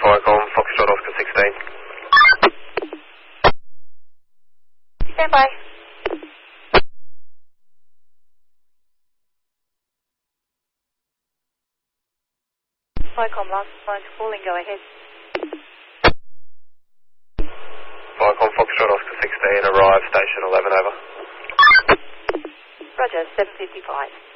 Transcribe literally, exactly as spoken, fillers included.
Viacom, Foxtrot Oscar sixteen. Stand by. Viacom, last phone calling, go ahead. Viacom, Foxtrot Oscar sixteen, arrive, station eleven, over. Roger, seven fifty-five.